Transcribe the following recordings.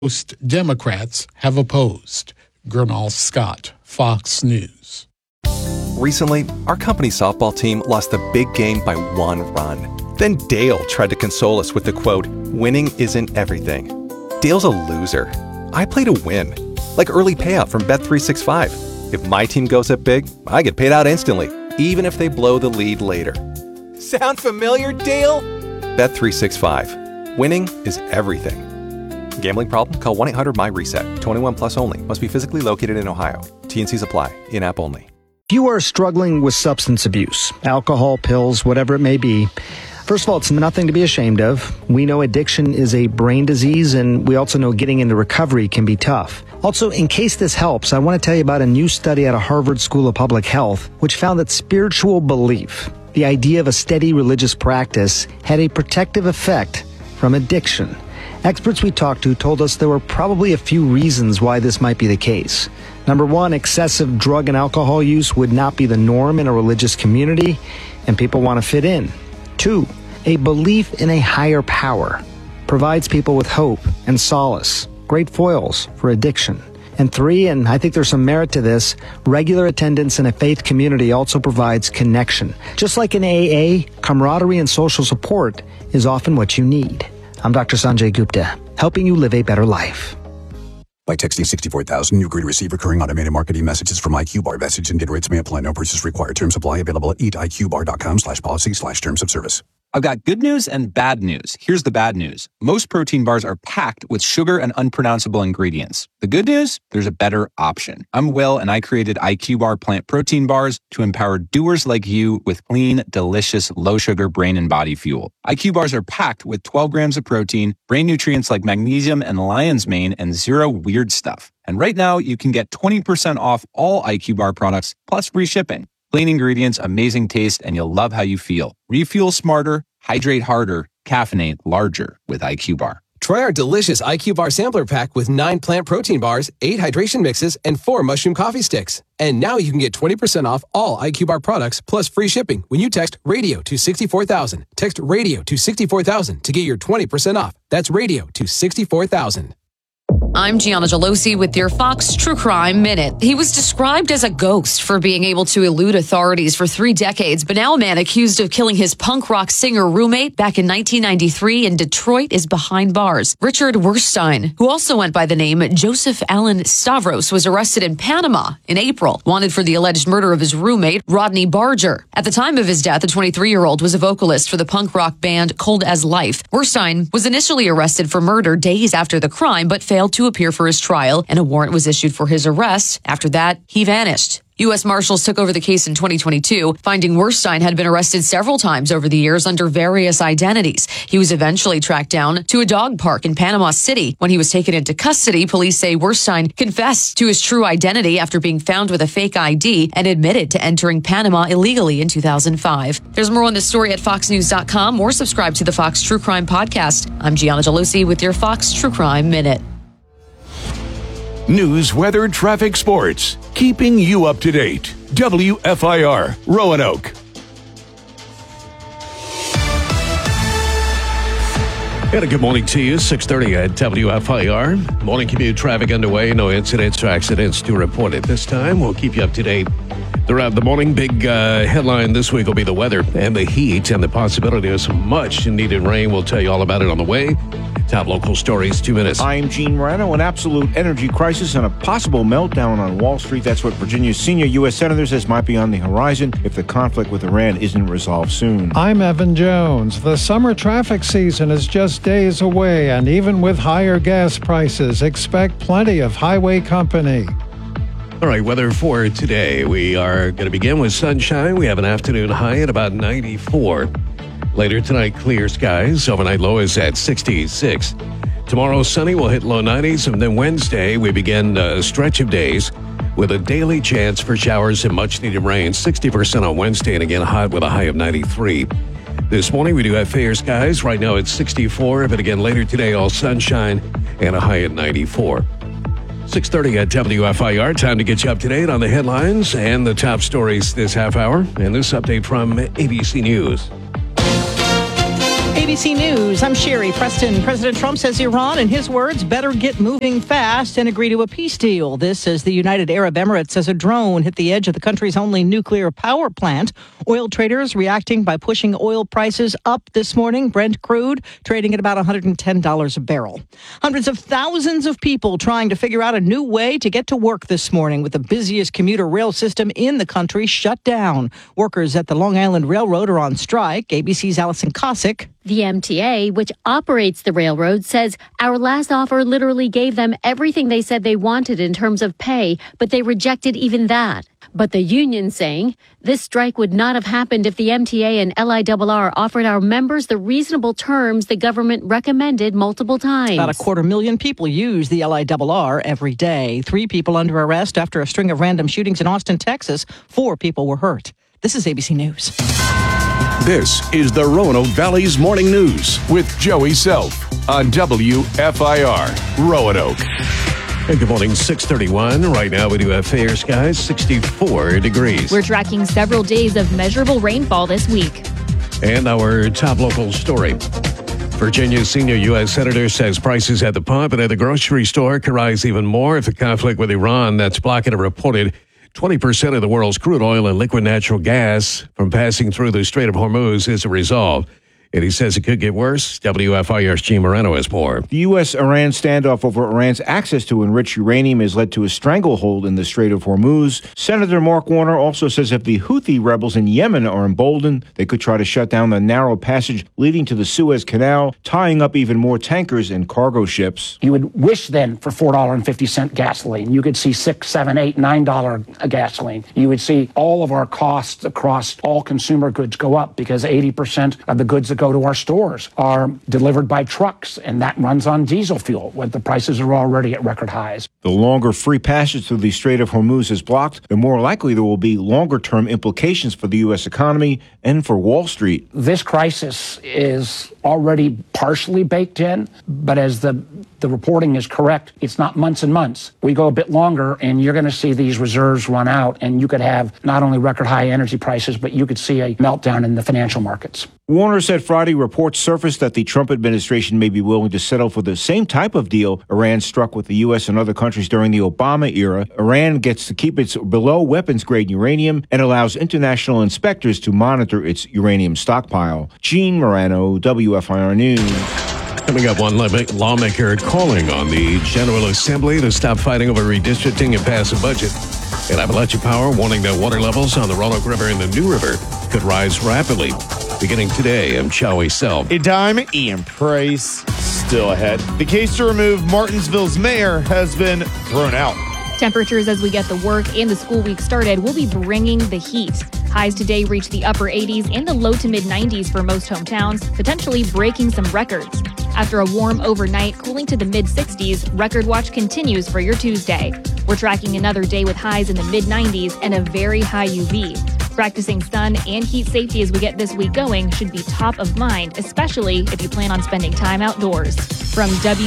Most Democrats have opposed. Gernal Scott, Fox News. Recently, our company's softball team lost a big game by 1 run. Then Dale tried to console us with the quote, "Winning isn't everything." Dale's a loser. I play to win. Like early payout from Bet365. If my team goes up big, I get paid out instantly, even if they blow the lead later. Sound familiar, Dale? Bet365. Winning is everything. Gambling problem? Call 1-800-MY-RESET. 21 plus only. Must be physically located in Ohio. T&Cs apply. In-app only. If you are struggling with substance abuse, alcohol, pills, whatever it may be, first of all, it's nothing to be ashamed of. We know addiction is a brain disease, and we also know getting into recovery can be tough. Also, in case this helps, I want to tell you about a new study out of Harvard School of Public Health, which found that spiritual belief, the idea of a steady religious practice, had a protective effect from addiction. Experts we talked to told us there were probably a few reasons why this might be the case. Number one, excessive drug and alcohol use would not be the norm in a religious community, and people want to fit in. 2, a belief in a higher power provides people with hope and solace, great foils for addiction. And 3, and I think there's some merit to this, regular attendance in a faith community also provides connection. Just like in AA, camaraderie and social support is often what you need. I'm Dr. Sanjay Gupta, helping you live a better life. By texting 64,000, you agree to receive recurring automated marketing messages from IQBar. Message and data rates may apply. No purchase required. Terms apply. Available at eatiqbar.com/policy/terms of service. I've got good news and bad news. Here's the bad news. Most protein bars are packed with sugar and unpronounceable ingredients. The good news? There's a better option. I'm Will, and I created IQBar plant protein bars to empower doers like you with clean, delicious, low-sugar brain and body fuel. IQ bars are packed with 12 grams of protein, brain nutrients like magnesium and lion's mane, and zero weird stuff. And right now, you can get 20% off all IQ Bar products, plus free shipping. Clean ingredients, amazing taste, and you'll love how you feel. Refuel smarter, hydrate harder, caffeinate larger with IQ Bar. Try our delicious IQ Bar sampler pack with 9 plant protein bars, 8 hydration mixes, and 4 mushroom coffee sticks. And now you can get 20% off all IQ Bar products plus free shipping when you text RADIO to 64,000. Text RADIO to 64,000 to get your 20% off. That's RADIO to 64,000. I'm Gianna Gelosi with your Fox True Crime Minute. He was described as a ghost for being able to elude authorities for 3 decades, but now a man accused of killing his punk rock singer roommate back in 1993 in Detroit is behind bars. Richard Werstein, who also went by the name Joseph Allen Stavros, was arrested in Panama in April, wanted for the alleged murder of his roommate, Rodney Barger. At the time of his death, the 23-year-old was a vocalist for the punk rock band Cold as Life. Werstein was initially arrested for murder days after the crime, but failed to appear for his trial, and a warrant was issued for his arrest. After that, he vanished. U.S. Marshals took over the case in 2022, finding Werstein had been arrested several times over the years under various identities. He was eventually tracked down to a dog park in Panama City. When he was taken into custody, police say Werstein confessed to his true identity after being found with a fake ID and admitted to entering Panama illegally in 2005. There's more on this story at foxnews.com or subscribe to the Fox True Crime Podcast. I'm Gianna Gelosi with your Fox True Crime Minute. News, weather, traffic, sports. Keeping you up to date. WFIR, Roanoke. And a good morning to you. 6:30 at WFIR. Morning commute traffic underway. No incidents or accidents to report at this time. We'll keep you up to date throughout the morning. Big headline this week will be the weather and the heat and the possibility of some much needed rain. We'll tell you all about it on the way. Top local stories, 2 minutes. I'm Gene Moreno. An absolute energy crisis and a possible meltdown on Wall Street. That's what Virginia's senior U.S. senator says might be on the horizon if the conflict with Iran isn't resolved soon. I'm Evan Jones. The summer traffic season is just days away, and even with higher gas prices, expect plenty of highway company. All right, weather for today. We are going to begin with sunshine. We have an afternoon high at about 94. Later tonight, clear skies. Overnight low is at 66. Tomorrow, sunny. We'll hit low 90s. And then Wednesday, we begin a stretch of days with a daily chance for showers and much-needed rain. 60% on Wednesday, and again, hot with a high of 93. This morning, we do have fair skies. Right now, it's 64. But again, later today, all sunshine and a high at 94. 6:30 at WFIR. Time to get you up to date on the headlines and the top stories this half hour. And this update from ABC News. ABC News, I'm Sherry Preston. President Trump says Iran, in his words, better get moving fast and agree to a peace deal. This as the United Arab Emirates says a drone hit the edge of the country's only nuclear power plant. Oil traders reacting by pushing oil prices up this morning. Brent crude trading at about $110 a barrel. Hundreds of thousands of people trying to figure out a new way to get to work this morning with the busiest commuter rail system in the country shut down. Workers at the Long Island Railroad are on strike. ABC's Allison Cossack. The MTA, which operates the railroad, says our last offer literally gave them everything they said they wanted in terms of pay, but they rejected even that. But the union saying this strike would not have happened if the MTA and LIRR offered our members the reasonable terms the government recommended multiple times. About 250,000 people use the LIRR every day. 3 people under arrest after a string of random shootings in Austin, Texas. 4 people were hurt. This is ABC News. This is the Roanoke Valley's Morning News with Joey Self on WFIR Roanoke. Hey, good morning, 6:31. Right now we do have fair skies, 64 degrees. We're tracking several days of measurable rainfall this week. And our top local story. Virginia's senior U.S. senator says prices at the pump and at the grocery store could rise even more if the conflict with Iran that's blocking a reported 20% of the world's crude oil and liquid natural gas from passing through the Strait of Hormuz is resolved. And he says it could get worse. WFIR's Gene Moreno has more. The U.S.-Iran standoff over Iran's access to enriched uranium has led to a stranglehold in the Strait of Hormuz. Senator Mark Warner also says if the Houthi rebels in Yemen are emboldened, they could try to shut down the narrow passage leading to the Suez Canal, tying up even more tankers and cargo ships. You would wish then for $4.50 gasoline. You could see $6, $7, $8, $9 gasoline. You would see all of our costs across all consumer goods go up because 80% of the goods that go to our stores are delivered by trucks, and that runs on diesel fuel when the prices are already at record highs. The longer free passage through the Strait of Hormuz is blocked, the more likely there will be longer-term implications for the U.S. economy and for Wall Street. This crisis is already partially baked in, but as the reporting is correct, it's not months and months. We go a bit longer, and you're going to see these reserves run out, and you could have not only record high energy prices, but you could see a meltdown in the financial markets. Warner said Friday reports surfaced that the Trump administration may be willing to settle for the same type of deal Iran struck with the U.S. and other countries during the Obama era. Iran gets to keep its below weapons-grade uranium and allows international inspectors to monitor its uranium stockpile. Gene Moreno, WFIR News. Coming up, one lawmaker calling on the General Assembly to stop fighting over redistricting and pass a budget. And Appalachia Power warning that water levels on the Roanoke River and the New River could rise rapidly. Beginning today, I'm Joey Self. A dime, Ian Price still ahead. The case to remove Martinsville's mayor has been thrown out. Temperatures as we get the work and the school week started will be bringing the heat. Highs today reach the upper 80s and the low to mid 90s for most hometowns, potentially breaking some records. After a warm overnight, cooling to the mid 60s, Record Watch continues for your Tuesday. We're tracking another day with highs in the mid 90s and a very high UV. Practicing sun and heat safety as we get this week going should be top of mind, especially if you plan on spending time outdoors. From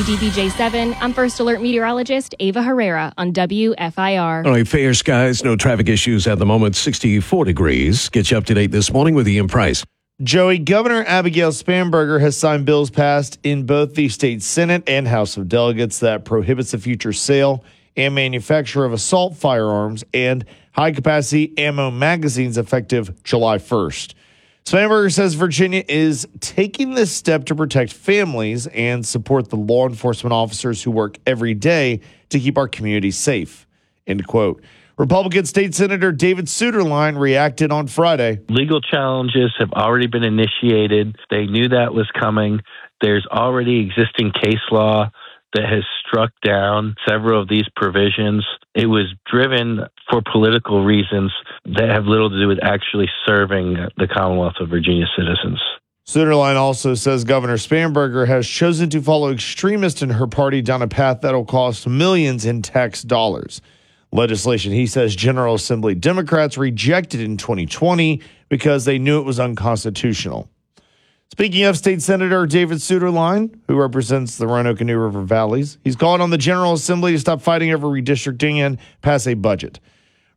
WDBJ7, I'm First Alert meteorologist Ava Herrera on WFIR. All right, fair skies, no traffic issues at the moment, 64 degrees. Get you up to date this morning with Ian Price. Joey, Governor Abigail Spanberger has signed bills passed in both the state Senate and House of Delegates that prohibits the future sale and manufacture of assault firearms and high-capacity ammo magazines effective July 1st. Spanberger says Virginia is taking this step to protect families and support the law enforcement officers who work every day to keep our community safe. End quote. Republican State Senator David Suetterlein reacted on Friday. Legal challenges have already been initiated. They knew that was coming. There's already existing case law that has struck down several of these provisions. It was driven for political reasons that have little to do with actually serving the Commonwealth of Virginia citizens. Suetterlein also says Governor Spanberger has chosen to follow extremists in her party down a path that'll cost millions in tax dollars. Legislation, he says, General Assembly Democrats rejected in 2020 because they knew it was unconstitutional. Speaking of State Senator David Suetterlein, who represents the Roanoke and New River Valleys, he's called on the General Assembly to stop fighting over redistricting and pass a budget.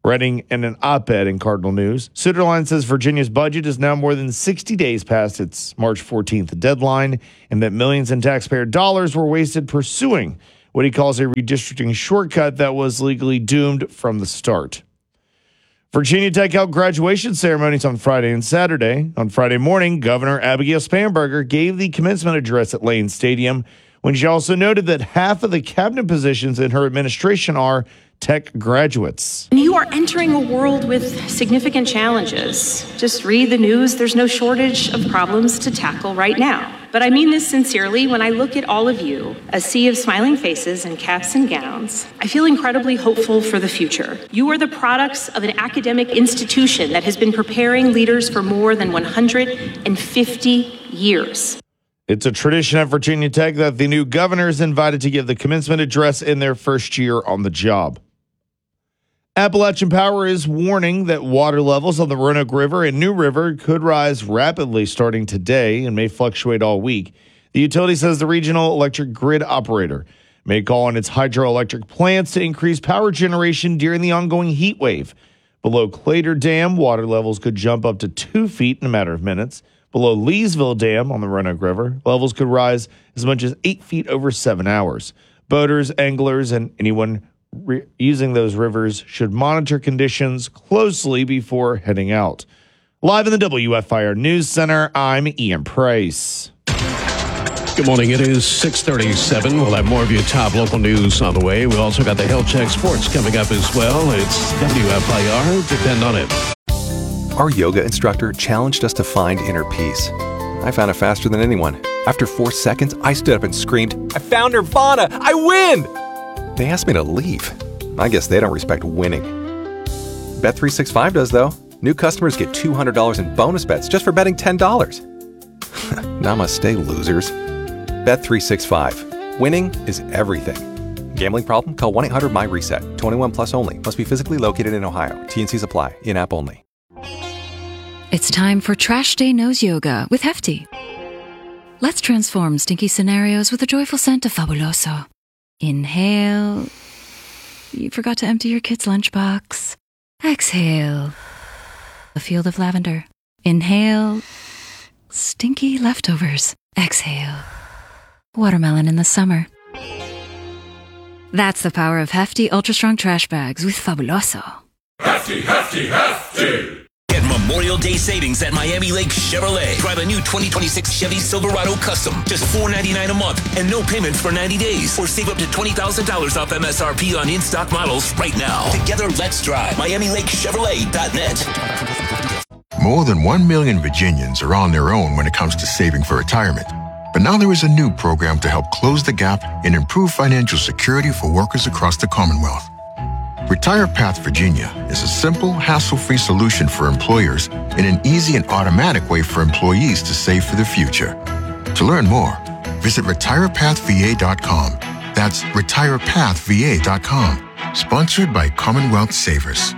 Writing in an op-ed in Cardinal News, Suderline says Virginia's budget is now more than 60 days past its March 14th deadline, and that millions in taxpayer dollars were wasted pursuing what he calls a redistricting shortcut that was legally doomed from the start. Virginia Tech held graduation ceremonies on Friday and Saturday. On Friday morning, Governor Abigail Spanberger gave the commencement address at Lane Stadium, when she also noted that half of the cabinet positions in her administration are Tech graduates. You are entering a world with significant challenges. Just read the news. There's no shortage of problems to tackle right now. But I mean this sincerely. When I look at all of you, a sea of smiling faces and caps and gowns, I feel incredibly hopeful for the future. You are the products of an academic institution that has been preparing leaders for more than 150 years. It's a tradition at Virginia Tech that the new governor is invited to give the commencement address in their first year on the job. Appalachian Power is warning that water levels on the Roanoke River and New River could rise rapidly starting today and may fluctuate all week. The utility says the regional electric grid operator may call on its hydroelectric plants to increase power generation during the ongoing heat wave. Below Clater Dam, water levels could jump up to 2 feet in a matter of minutes. Below Leesville Dam on the Roanoke River, levels could rise as much as 8 feet over 7 hours. Boaters, anglers, and anyone using those rivers should monitor conditions closely before heading out. Live in the WFIR News Center, I'm Ian Price. Good morning. It is 6:37. We'll have more of your top local news on the way. We also got the Health Check Sports coming up as well. It's WFIR. Depend on it. Our yoga instructor challenged us to find inner peace. I found it faster than anyone. After 4 seconds, I stood up and screamed, "I found Nirvana! I win!" They asked me to leave. I guess they don't respect winning. Bet365 does, though. New customers get $200 in bonus bets just for betting $10. Namaste, losers. Bet365. Winning is everything. Gambling problem? Call 1-800-MY-RESET. 21 plus only. Must be physically located in Ohio. T&Cs apply. In-app only. It's time for Trash Day Nose Yoga with Hefty. Let's transform stinky scenarios with a joyful scent of Fabuloso. Inhale. You forgot to empty your kid's lunchbox. Exhale. A field of lavender. Inhale. Stinky leftovers. Exhale. Watermelon in the summer. That's the power of Hefty Ultra Strong Trash Bags with Fabuloso. Hefty, hefty, hefty! Get Memorial Day savings at Miami Lake Chevrolet. Drive a new 2026 Chevy Silverado Custom. Just $499 a month and no payment for 90 days. Or save up to $20,000 off MSRP on in-stock models right now. Together, let's drive. MiamiLakeChevrolet.net. More than 1 million Virginians are on their own when it comes to saving for retirement. But now there is a new program to help close the gap and improve financial security for workers across the Commonwealth. Retire Path Virginia is a simple, hassle-free solution for employers and an easy and automatic way for employees to save for the future. To learn more, visit retirepathva.com. That's retirepathva.com. Sponsored by Commonwealth Savers.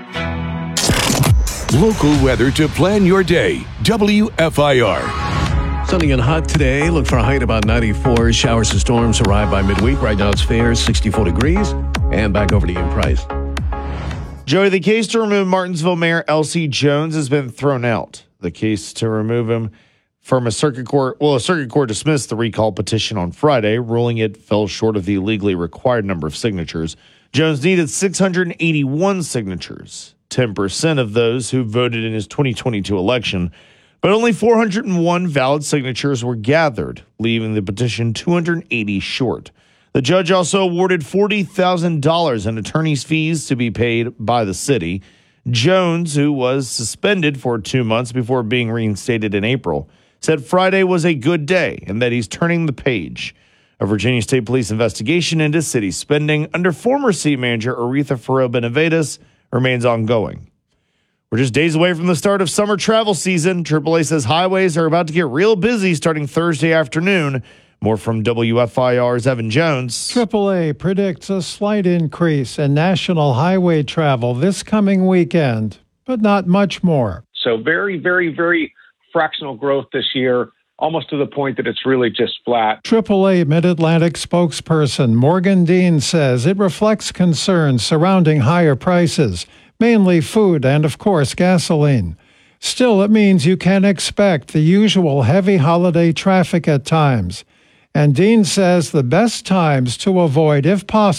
Local weather to plan your day. WFIR. Sunny and hot today. Look for a high at about 94. Showers and storms arrive by midweek. Right now it's fair, 64 degrees. And back over to Ian Price. Joey, the case to remove Martinsville Mayor L.C. Jones has been thrown out. The case to remove him from a circuit court dismissed the recall petition on Friday, ruling it fell short of the legally required number of signatures. Jones needed 681 signatures, 10% of those who voted in his 2022 election. But only 401 valid signatures were gathered, leaving the petition 280 short. The judge also awarded $40,000 in attorney's fees to be paid by the city. Jones, who was suspended for 2 months before being reinstated in April, said Friday was a good day and that he's turning the page. A Virginia State Police investigation into city spending under former city manager Aretha Farrell-Benavides remains ongoing. We're just days away from the start of summer travel season. AAA says highways are about to get real busy starting Thursday afternoon. More from WFIR's Evan Jones. AAA predicts a slight increase in national highway travel this coming weekend, but not much more. So very, very, very fractional growth this year, almost to the point that it's really just flat. AAA Mid-Atlantic spokesperson Morgan Dean says it reflects concerns surrounding higher prices, mainly food and, of course, gasoline. Still, it means you can expect the usual heavy holiday traffic at times. And Dean says the best times to avoid, if possible,